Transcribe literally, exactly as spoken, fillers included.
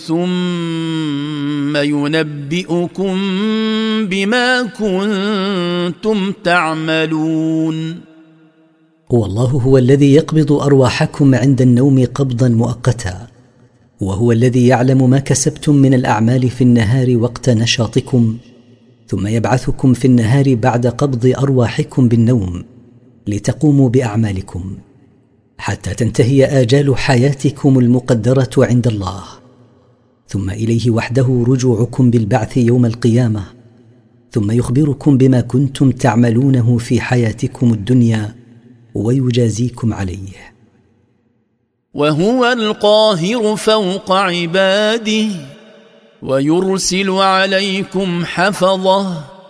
ثم ينبئكم بما كنتم تعملون. والله هو الذي يقبض أرواحكم عند النوم قبضا مؤقتا، وهو الذي يعلم ما كسبتم من الأعمال في النهار وقت نشاطكم، ثم يبعثكم في النهار بعد قبض أرواحكم بالنوم لتقوموا بأعمالكم حتى تنتهي آجال حياتكم المقدرة عند الله، ثم إليه وحده رجوعكم بالبعث يوم القيامة، ثم يخبركم بما كنتم تعملونه في حياتكم الدنيا ويجازيكم عليه. وهو القاهر فوق عباده ويرسل عليكم حفظه